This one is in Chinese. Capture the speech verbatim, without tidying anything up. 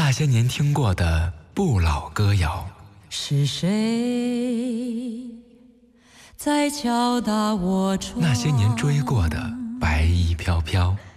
那些年听过的不老歌谣。 是谁在敲打我窗？ 那些年追过的白衣飘飘。